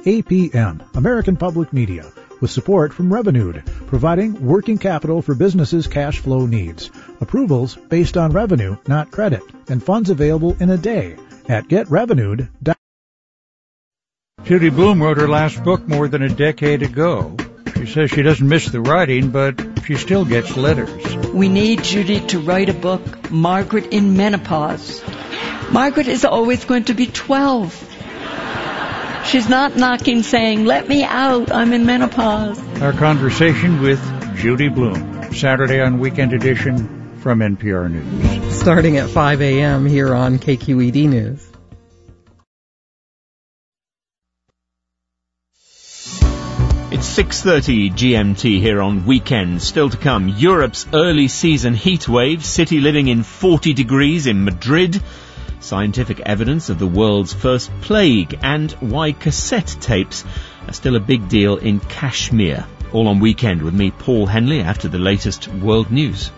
APM, American Public Media, with support from Revenued, providing working capital for businesses' cash flow needs. Approvals based on revenue, not credit, and funds available in a day at getrevenued.com. Judy Blume wrote her last book more than a decade ago. She says she doesn't miss the writing, but she still gets letters. We need Judy to write a book, Margaret in Menopause. Margaret is always going to be 12. She's not knocking saying, let me out, I'm in menopause. Our conversation with Judy Blume, Saturday on Weekend Edition from NPR News. Starting at 5 a.m. here on KQED News. It's 6:30 GMT here on Weekend. Still to come, Europe's early season heat wave, city living in 40 degrees in Madrid, scientific evidence of the world's first plague, and why cassette tapes are still a big deal in Kashmir. All on Weekend with me, Paul Henley, after the latest world news.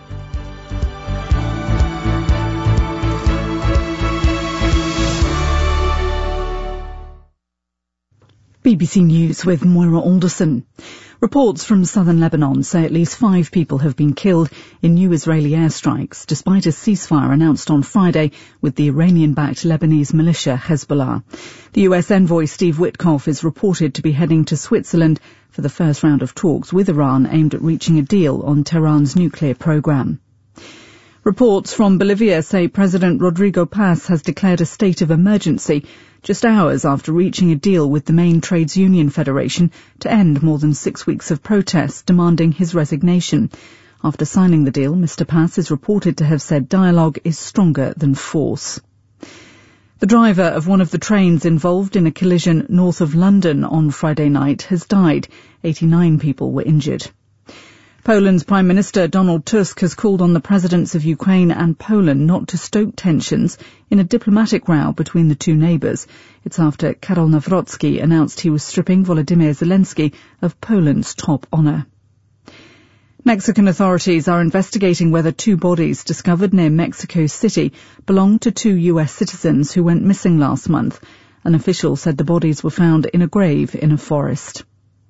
BBC News with Moira Alderson. Reports from southern Lebanon say at least 5 people have been killed in new Israeli airstrikes, despite a ceasefire announced on Friday with the Iranian-backed Lebanese militia Hezbollah. The US envoy Steve Witkoff is reported to be heading to Switzerland for the first round of talks with Iran aimed at reaching a deal on Tehran's nuclear program. Reports from Bolivia say President Rodrigo Paz has declared a state of emergency just hours after reaching a deal with the main trades union federation to end more than 6 weeks of protests demanding his resignation. After signing the deal, Mr. Paz is reported to have said dialogue is stronger than force. The driver of one of the trains involved in a collision north of London on Friday night has died. 89 people were injured. Poland's Prime Minister Donald Tusk has called on the presidents of Ukraine and Poland not to stoke tensions in a diplomatic row between the two neighbours. It's after Karol Nawrocki announced he was stripping Volodymyr Zelensky of Poland's top honour. Mexican authorities are investigating whether 2 bodies discovered near Mexico City belong to 2 US citizens who went missing last month. An official said the bodies were found in a grave in a forest.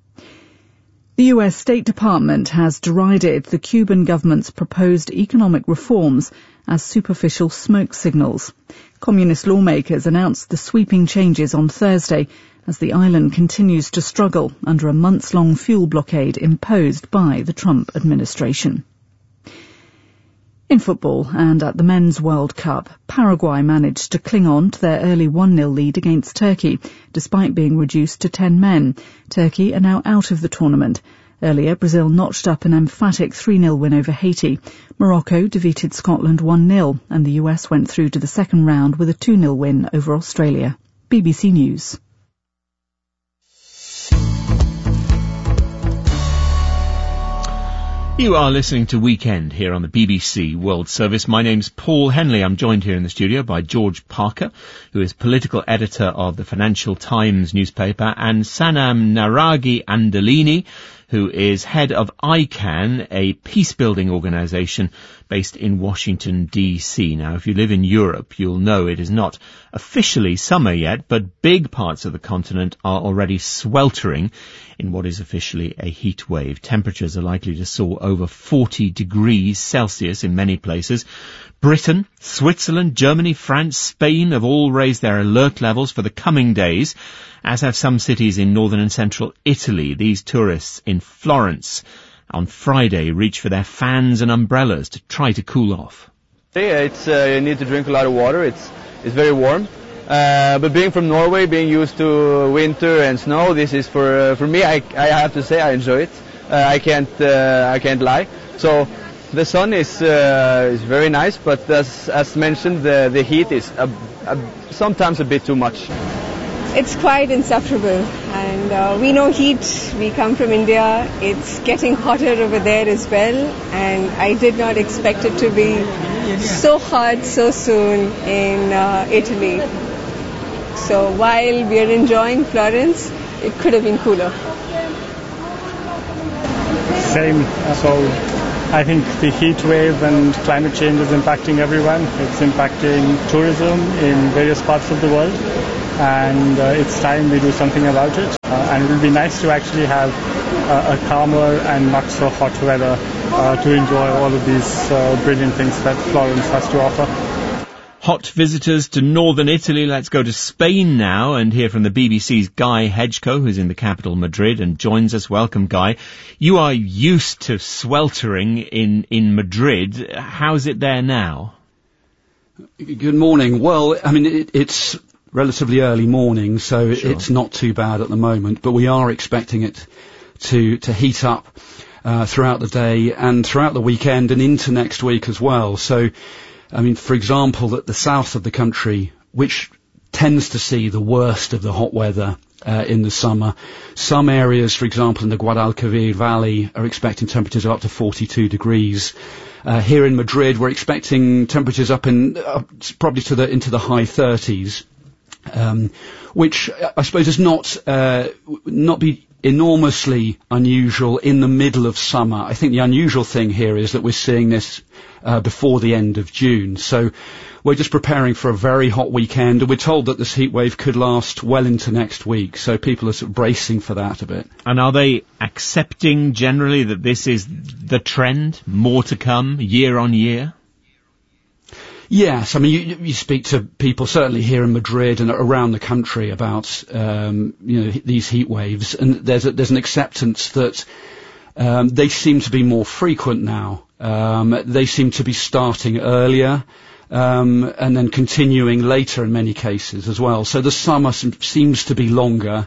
The US State Department has derided the Cuban government's proposed economic reforms as superficial smoke signals. Communist lawmakers announced the sweeping changes on Thursday as the island continues to struggle under a months-long fuel blockade imposed by the Trump administration. In football and at the Men's World Cup, Paraguay managed to cling on to their early 1-0 lead against Turkey, despite being reduced to 10 men. Turkey are now out of the tournament. Earlier, Brazil notched up an emphatic 3-0 win over Haiti. Morocco defeated Scotland 1-0, and the US went through to the second round with a 2-0 win over Australia. BBC News. You are listening to Weekend here on the BBC World Service. My name's Paul Henley. I'm joined here in the studio by George Parker, who is political editor of the Financial Times newspaper, and Sanam Naragi Andalini, who is head of ICANN, a peace-building organisation based in Washington, D.C. Now, if you live in Europe, you'll know it is not officially summer yet, but big parts of the continent are already sweltering in what is officially a heat wave. Temperatures are likely to soar over 40 degrees Celsius in many places. Britain, Switzerland, Germany, France, Spain have all raised their alert levels for the coming days, as have some cities in northern and central Italy. These tourists in Florence on Friday reached for their fans and umbrellas to try to cool off. It's you need to drink a lot of water. It's very warm. But being from Norway, being used to winter and snow, this is for me. I have to say I enjoy it. I can't lie. So the sun is very nice, but as mentioned, the heat is sometimes a bit too much. It's quite insufferable, and we know heat. We come from India. It's getting hotter over there as well, and I did not expect it to be so hot so soon in Italy. So while we are enjoying Florence, it could have been cooler. Same. So I think the heat wave and climate change is impacting everyone. It's impacting tourism in various parts of the world, and it's time we do something about it. And it will be nice to actually have a calmer and not so hot weather to enjoy all of these brilliant things that Florence has to offer. Hot visitors to northern Italy. Let's go to Spain now and hear from the BBC's Guy Hedgecoe, who's in the capital, Madrid, and joins us. Welcome, Guy. You are used to sweltering in Madrid. How's it there now? Good morning. Well, I mean, it's relatively early morning, so sure, it's not too bad at the moment, but we are expecting it to heat up throughout the day and throughout the weekend and into next week as well. So, I mean, for example, that the south of the country, which tends to see the worst of the hot weather in the summer, some areas, for example, in the Guadalquivir Valley, are expecting temperatures of up to 42 degrees. Here in Madrid, we're expecting temperatures up probably into the high 30s, which I suppose is not be enormously unusual in the middle of summer. I think the unusual thing here is that we're seeing this before the end of June. So we're just preparing for a very hot weekend, and we're told that this heat wave could last well into next week. So people are sort of bracing for that a bit. And are they accepting generally that this is the trend, more to come, year on year? Yes, I mean, you speak to people certainly here in Madrid and around the country about these heat waves, and there's an acceptance that they seem to be more frequent now. They seem to be starting earlier and then continuing later in many cases as well. So the summer seems to be longer.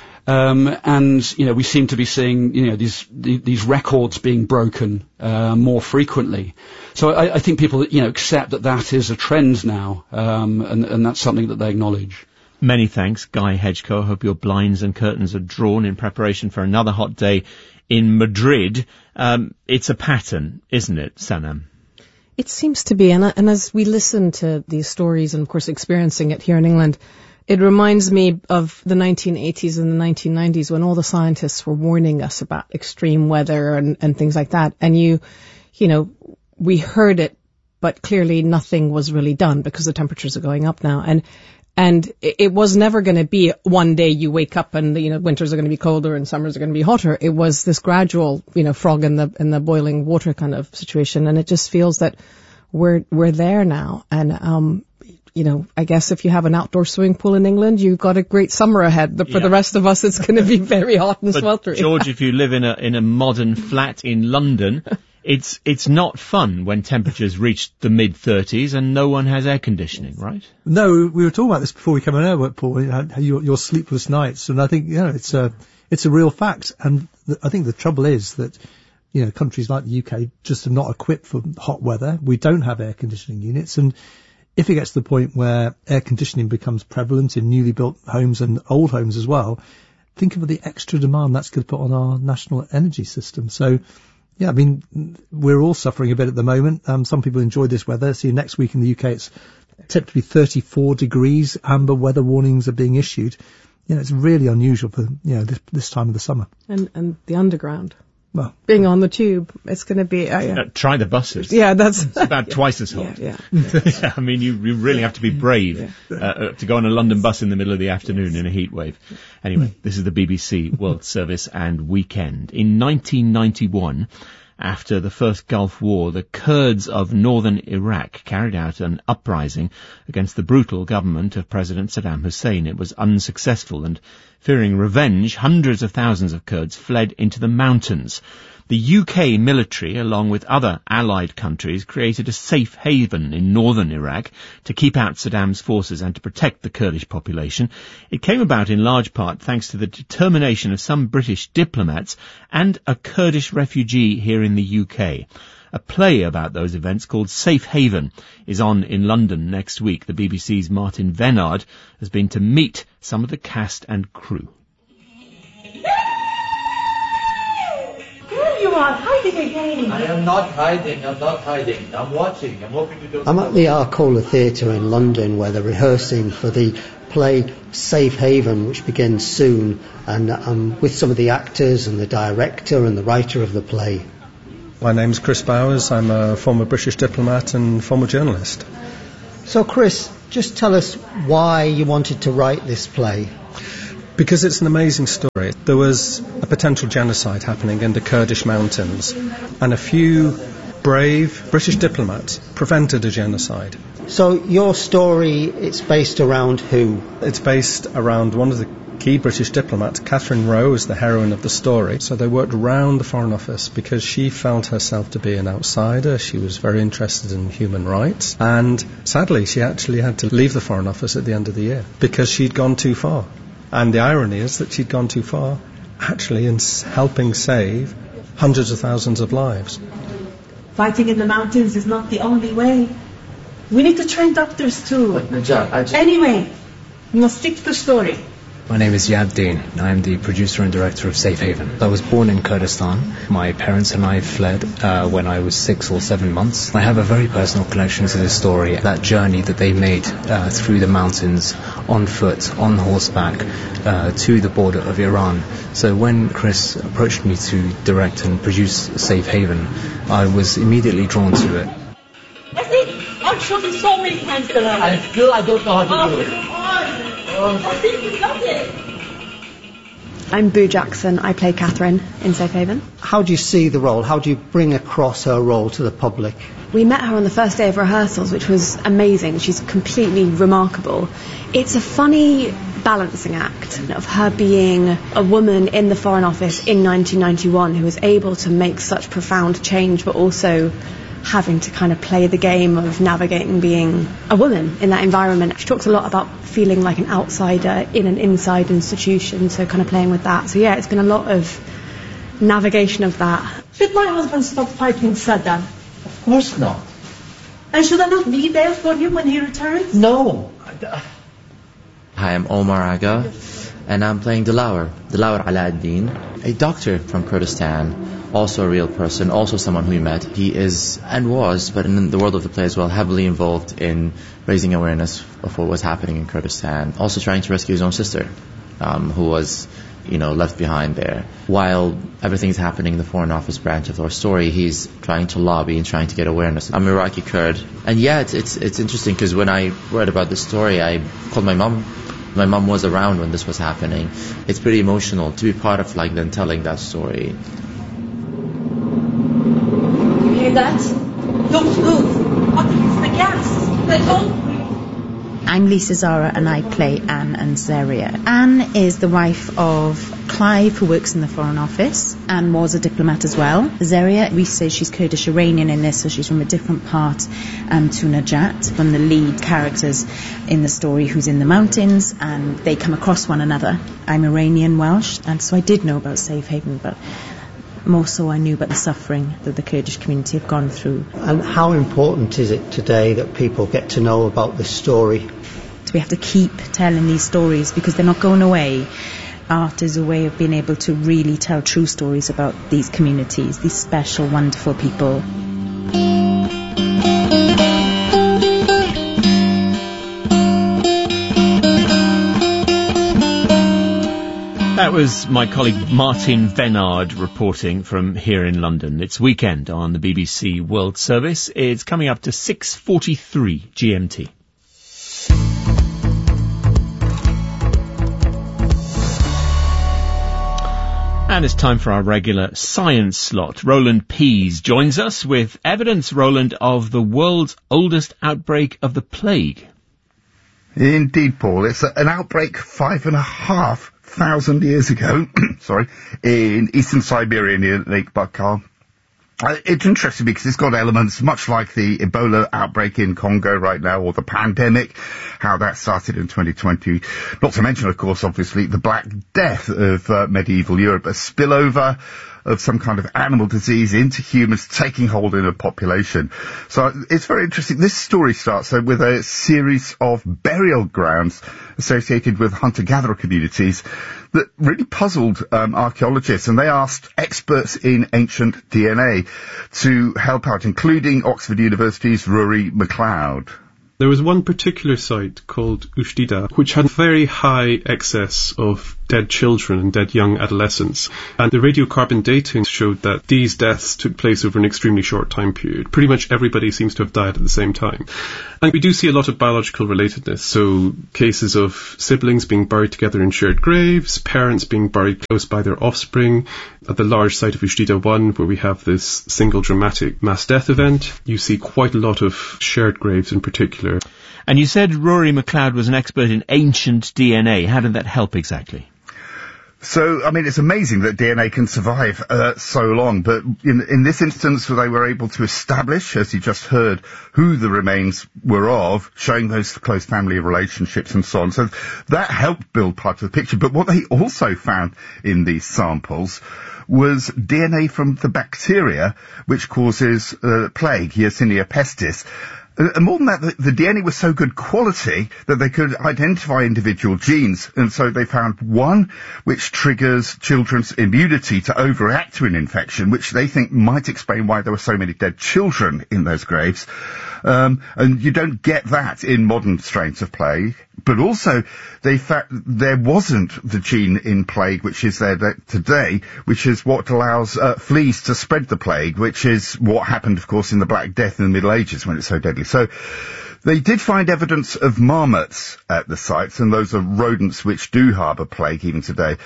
And we seem to be seeing these records being broken more frequently. So I think people accept that is a trend now, and that's something that they acknowledge. Many thanks, Guy Hedgecoe. I hope your blinds and curtains are drawn in preparation for another hot day in Madrid. It's a pattern, isn't it, Sanam? It seems to be, and as we listen to these stories and of course experiencing it here in England, it reminds me of the 1980s and the 1990s when all the scientists were warning us about extreme weather and things like that. And we heard it, but clearly nothing was really done because the temperatures are going up now. And it was never going to be one day you wake up and, winters are going to be colder and summers are going to be hotter. It was this gradual, frog in the boiling water kind of situation. And it just feels that we're there now. And, I guess if you have an outdoor swimming pool in England, you've got a great summer ahead. For the rest of us, it's going to be very hot and sweltering. George, if you live in a modern flat in London, it's not fun when temperatures reach the mid-30s and no one has air conditioning, right? No, we were talking about this before we came on air, Paul, your sleepless nights, and I think, it's a real fact. And I think the trouble is that, countries like the UK just are not equipped for hot weather. We don't have air conditioning units, and if it gets to the point where air conditioning becomes prevalent in newly built homes and old homes as well, think of the extra demand that's going to put on our national energy system. So, yeah, I mean, we're all suffering a bit at the moment. Some people enjoy this weather. See, next week in the UK, it's set to be 34 degrees. Amber weather warnings are being issued. It's really unusual for, this time of the summer. And the underground. Well, being on the tube, it's going to be... try the buses. Yeah, that's... It's about twice as hot. Yeah. I mean, you really have to be brave to go on a London bus in the middle of the afternoon in a heat wave. Anyway, this is the BBC World Service and Weekend. In 1991, after the first Gulf War, the Kurds of northern Iraq carried out an uprising against the brutal government of President Saddam Hussein. It was unsuccessful, and fearing revenge, hundreds of thousands of Kurds fled into the mountains. The UK military, along with other allied countries, created a safe haven in northern Iraq to keep out Saddam's forces and to protect the Kurdish population. It came about in large part thanks to the determination of some British diplomats and a Kurdish refugee here in the UK. A play about those events called Safe Haven is on in London next week. The BBC's Martin Vennard has been to meet some of the cast and crew. You are hiding again. I am not hiding. I'm watching. I'm hoping to do I'm at the Arcola Theatre in London where they're rehearsing for the play Safe Haven, which begins soon, and I'm with some of the actors and the director and the writer of the play. My name's Chris Bowers. I'm a former British diplomat and former journalist. So, Chris, just tell us why you wanted to write this play. Because it's an amazing story. There was a potential genocide happening in the Kurdish mountains, and a few brave British diplomats prevented a genocide. So your story, it's based around who? It's based around one of the key British diplomats. Catherine Roe is the heroine of the story. So they worked around the Foreign Office because she felt herself to be an outsider. She was very interested in human rights. And sadly, she actually had to leave the Foreign Office at the end of the year because she'd gone too far. And the irony is that she'd gone too far actually in helping save hundreds of thousands of lives. Fighting in the mountains is not the only way. We need to train doctors too. But Najat, Anyway, we must stick to the story. My name is Yad Deen. I'm the producer and director of Safe Haven. I was born in Kurdistan. My parents and I fled when I was 6 or 7 months. I have a very personal connection to this story, that journey that they made through the mountains, on foot, on horseback, to the border of Iran. So when Chris approached me to direct and produce Safe Haven, I was immediately drawn to it. I think I've shown you so many times that I still don't know how to do it. I think you got it. I'm Boo Jackson. I play Catherine in Safe Haven. How do you see the role? How do you bring across her role to the public? We met her on the first day of rehearsals, which was amazing. She's completely remarkable. It's a funny balancing act of her being a woman in the Foreign Office in 1991 who was able to make such profound change, but also having to kind of play the game of navigating being a woman in that environment. She talks a lot about feeling like an outsider in an inside institution, so kind of playing with that. So yeah, it's been a lot of navigation of that. Should my husband stop fighting Saddam? Of course not. And should I not be there for him when he returns? No. Hi, I'm Omar Aga, and I'm playing Dilawar Alauddin, a doctor from Kurdistan, also a real person, also someone who we met. He is, and was, but in the world of the play as well, heavily involved in raising awareness of what was happening in Kurdistan, also trying to rescue his own sister, who was, left behind there. While everything's happening in the Foreign Office branch of our story, he's trying to lobby and trying to get awareness. I'm Iraqi Kurd. And yeah, it's interesting because when I read about this story, I called my mum. My mum was around when this was happening. It's pretty emotional to be part of then telling that story. You hear that? Don't move. Up against the gas. They don't. I'm Lisa Zara and I play Anne and Zaria. Anne is the wife of Clive, who works in the Foreign Office and was a diplomat as well. Zaria, we say she's Kurdish Iranian in this, so she's from a different part to Najat, from the lead characters in the story who's in the mountains, and they come across one another. I'm Iranian Welsh, and so I did know about Safe Haven, but more so I knew about the suffering that the Kurdish community have gone through. And how important is it today that people get to know about this story? We have to keep telling these stories because they're not going away. Art is a way of being able to really tell true stories about these communities, these special, wonderful people. That was my colleague Martin Venard reporting from here in London. It's weekend on the BBC World Service. It's coming up to 6:43 GMT. And it's time for our regular science slot. Roland Pease joins us with evidence, Roland, of the world's oldest outbreak of the plague. Indeed, Paul. It's an outbreak 5,500 years ago, in eastern Siberia near Lake Baikal. It's interesting because it's got elements much like the Ebola outbreak in Congo right now, or the pandemic, how that started in 2020. Not to mention, of course, obviously, the Black Death of medieval Europe, a spillover of some kind of animal disease into humans taking hold in a population. So it's very interesting. This story starts with a series of burial grounds associated with hunter-gatherer communities that really puzzled archaeologists, and they asked experts in ancient DNA to help out, including Oxford University's Rory McLeod. There was one particular site called Ushtida, which had very high excess of dead children and dead young adolescents. And the radiocarbon dating showed that these deaths took place over an extremely short time period. Pretty much everybody seems to have died at the same time. And we do see a lot of biological relatedness. So cases of siblings being buried together in shared graves, parents being buried close by their offspring. At the large site of Ujdida 1, where we have this single dramatic mass death event, you see quite a lot of shared graves in particular. And you said Rory McLeod was an expert in ancient DNA. How did that help exactly? So, I mean, it's amazing that DNA can survive so long, but in this instance, they were able to establish, as you just heard, who the remains were of, showing those close family relationships and so on. So that helped build part of the picture. But what they also found in these samples was DNA from the bacteria which causes plague, Yersinia pestis. And more than that, the DNA was so good quality that they could identify individual genes. And so they found one which triggers children's immunity to overreact to an infection, which they think might explain why there were so many dead children in those graves. And you don't get that in modern strains of plague. But also, there wasn't the gene in plague which is there today, which is what allows fleas to spread the plague, which is what happened, of course, in the Black Death in the Middle Ages when it's so deadly. So they did find evidence of marmots at the sites, and those are rodents which do harbour plague even today.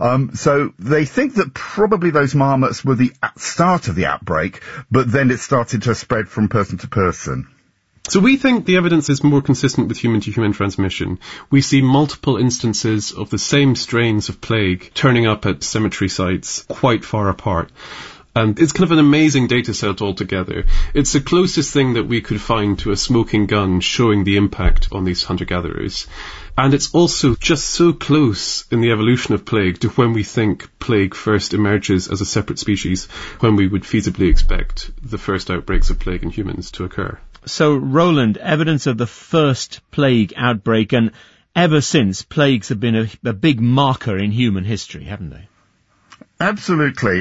So they think that probably those marmots were the start of the outbreak, but then it started to spread from person to person. So we think the evidence is more consistent with human-to-human transmission. We see multiple instances of the same strains of plague turning up at cemetery sites quite far apart. And it's kind of an amazing data set altogether. It's the closest thing that we could find to a smoking gun showing the impact on these hunter-gatherers. And it's also just so close in the evolution of plague to when we think plague first emerges as a separate species, when we would feasibly expect the first outbreaks of plague in humans to occur. So, Roland, evidence of the first plague outbreak, and ever since, plagues have been a big marker in human history, haven't they? Absolutely.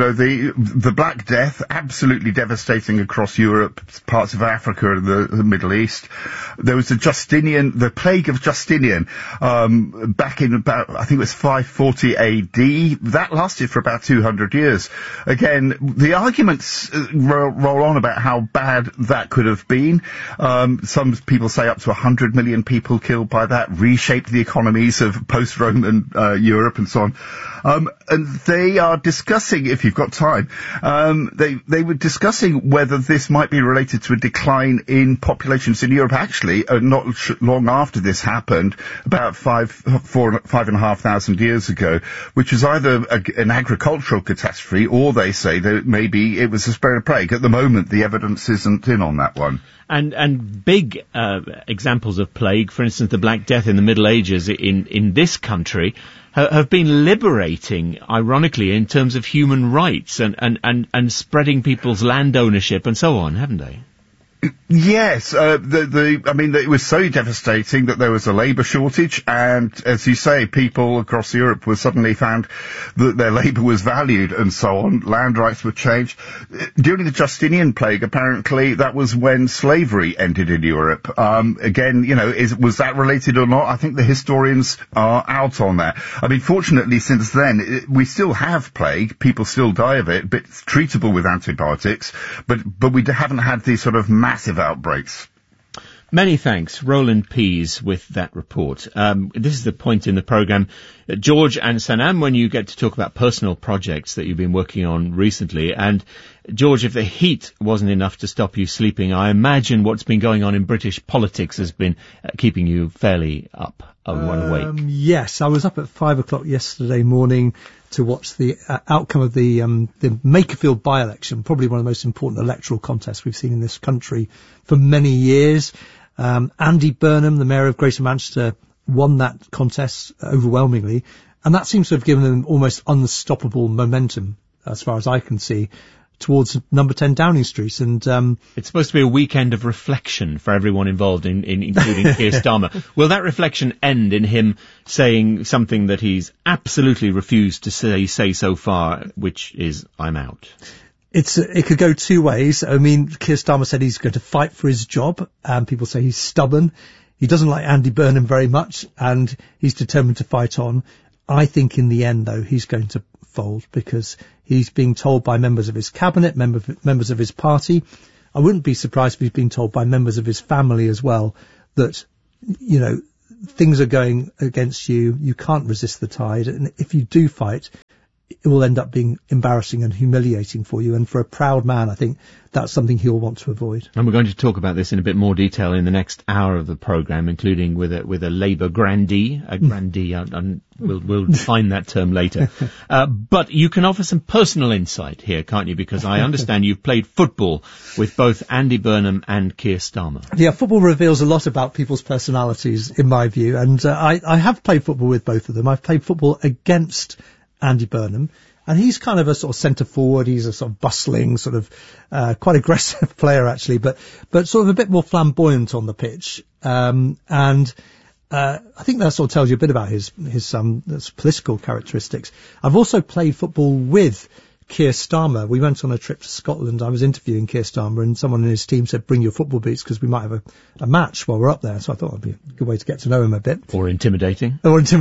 The Black Death, absolutely devastating across Europe, parts of Africa and the Middle East. There was the plague of Justinian, back in about, I think it was 540 AD. That lasted for about 200 years. Again, the arguments roll on about how bad that could have been. Some people say up to 100 million people killed by that, reshaped the economies of post-Roman Europe and so on. And they are discussing, if you've got time, they were discussing whether this might be related to a decline in populations in Europe. Actually, not long after this happened, about 5,500 years ago, which was either an agricultural catastrophe, or they say that maybe it was a spread of plague. At the moment, the evidence isn't in on that one. And big examples of plague, for instance, the Black Death in the Middle Ages in this country, have been liberating, ironically, in terms of human rights and spreading people's land ownership and so on, haven't they? Yes, it was so devastating that there was a labour shortage, and as you say, people across Europe were suddenly found that their labour was valued and so on. Land rights were changed. During the Justinian plague, apparently, that was when slavery ended in Europe. Was that related or not? I think the historians are out on that. I mean, fortunately, since then, we still have plague. People still die of it, but it's treatable with antibiotics. But we haven't had these sort of massive outbreaks. Many thanks, Roland Pease, with that report. This is the point in the programme, George and Sanam, when you get to talk about personal projects that you've been working on recently. And George, if the heat wasn't enough to stop you sleeping, I imagine what's been going on in British politics has been keeping you fairly up and awake. Yes, I was up at 5 o'clock yesterday morning to watch the outcome of the Makerfield by-election, probably one of the most important electoral contests we've seen in this country for many years. Andy Burnham, the Mayor of Greater Manchester, won that contest overwhelmingly, and that seems to have given them almost unstoppable momentum, as far as I can see, towards number 10 Downing Street. And it's supposed to be a weekend of reflection for everyone involved, including Keir Starmer. Will that reflection end in him saying something that he's absolutely refused to say so far, which is, I'm out? It could go two ways. I mean, Keir Starmer said he's going to fight for his job, and people say he's stubborn. He doesn't like Andy Burnham very much, and he's determined to fight on. I think in the end, though, he's going to fold because he's being told by members of his cabinet, members of his party. I wouldn't be surprised if he's been told by members of his family as well that, you know, things are going against you. You can't resist the tide. And if you do fight, it will end up being embarrassing and humiliating for you. And for a proud man, I think that's something he'll want to avoid. And we're going to talk about this in a bit more detail in the next hour of the programme, including with a Labour grandee. We'll define that term later. But you can offer some personal insight here, can't you? Because I understand you've played football with both Andy Burnham and Keir Starmer. Yeah, football reveals a lot about people's personalities, in my view. And I have played football with both of them. I've played football against Andy Burnham, and he's kind of a sort of centre forward. He's a sort of bustling, sort of quite aggressive player actually, but sort of a bit more flamboyant on the pitch. I think that sort of tells you a bit about his political characteristics. I've also played football with Keir Starmer. We went on a trip to Scotland. I was interviewing Keir Starmer, and someone in his team said, bring your football boots because we might have a match while we're up there. So I thought it'd be a good way to get to know him a bit. Or intimidating.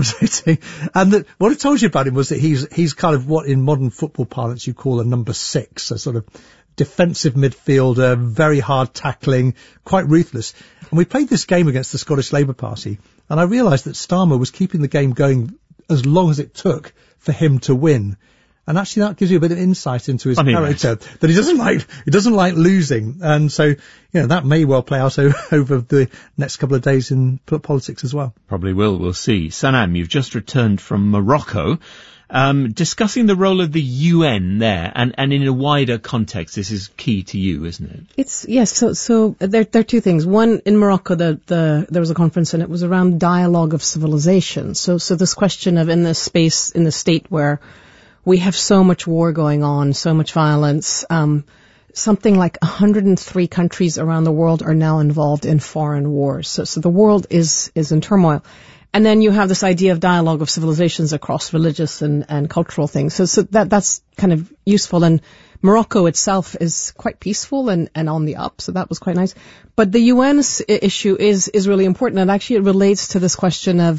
And what it told you about him was that he's kind of what in modern football parlance you call a number 6, a sort of defensive midfielder, very hard tackling, quite ruthless. And we played this game against the Scottish Labour Party, and I realised that Starmer was keeping the game going as long as it took for him to win. And actually that gives you a bit of insight into his character, that he doesn't like losing. And so, you know, that may well play out over the next couple of days in politics as well. Probably will. We'll see. Sanam, you've just returned from Morocco, discussing the role of the UN there, and in a wider context. This is key to you, isn't it? It's, yes. So there are two things. One, in Morocco, there was a conference, and it was around dialogue of civilization. So this question of in this space, in the state where we have so much war going on, so much violence. Something like 103 countries around the world are now involved in foreign wars. So the world is in turmoil. And then you have this idea of dialogue of civilizations across religious and cultural things. So that's kind of useful. And Morocco itself is quite peaceful and on the up. So that was quite nice. But the UN's issue is really important. And actually it relates to this question of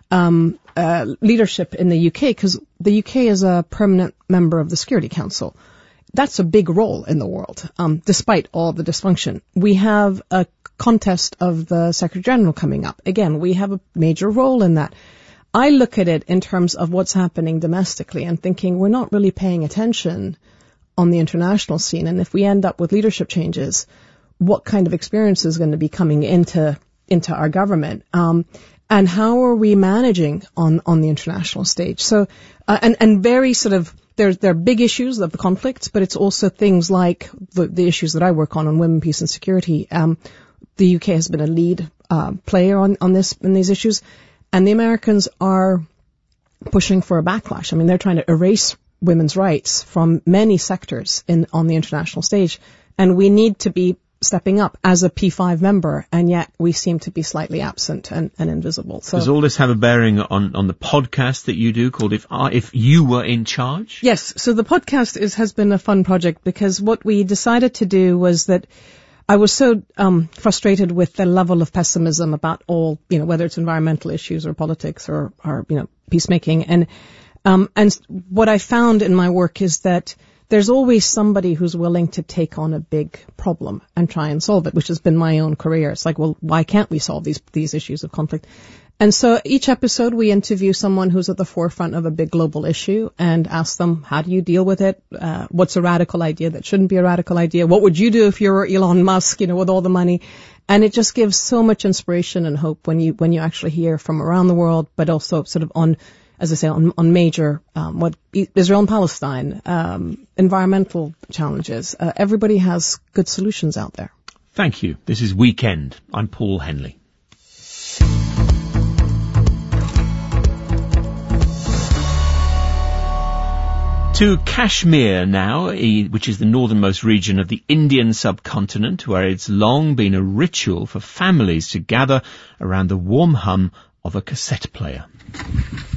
leadership in the UK, because the UK is a permanent member of the Security Council. That's a big role in the world, despite all the dysfunction. We have a contest of the Secretary General coming up. Again, we have a major role in that. I look at it in terms of what's happening domestically and thinking we're not really paying attention on the international scene. And if we end up with leadership changes, what kind of experience is going to be coming into our government? And how are we managing on the international stage? So, and very sort of, there are big issues of the conflict, but it's also things like the issues that I work on women, peace and security. The UK has been a lead player on these issues, and the Americans are pushing for a backlash. I mean, they're trying to erase women's rights from many sectors on the international stage, and we need to be stepping up as a P5 member, and yet we seem to be slightly absent and invisible. So, does all this have a bearing on the podcast that you do called If You Were in Charge? Yes. So the podcast has been a fun project, because what we decided to do was that I was so frustrated with the level of pessimism about all, you know, whether it's environmental issues or politics or you know, peacemaking. And what I found in my work is that there's always somebody who's willing to take on a big problem and try and solve it, which has been my own career. It's like, well, why can't we solve these issues of conflict? And so each episode we interview someone who's at the forefront of a big global issue and ask them, how do you deal with it? What's a radical idea that shouldn't be a radical idea? What would you do if you were Elon Musk, you know, with all the money? And it just gives so much inspiration and hope when you actually hear from around the world, but also sort of on, as I say, on major, what Israel and Palestine, environmental challenges. Everybody has good solutions out there. Thank you. This is Weekend. I'm Paul Henley. To Kashmir now, which is the northernmost region of the Indian subcontinent, where it's long been a ritual for families to gather around the warm hum of a cassette player.